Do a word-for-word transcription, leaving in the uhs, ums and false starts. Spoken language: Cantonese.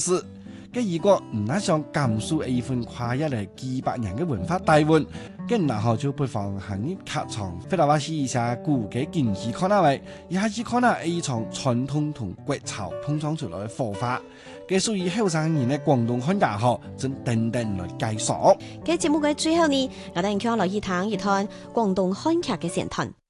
史。佢如果唔係想甘肅一份跨越嚟幾百年嘅文化底蘊，咁然後就不妨行入客場，費達話試一下古嘅景氣看下位，一下子看下一場傳統同國潮碰撞出來嘅火花。佢屬於後生人嘅廣東漢家學，正等等來介紹。 嘅節目嘅最後呢，我哋叫落一堂一堂廣東漢劇嘅線段。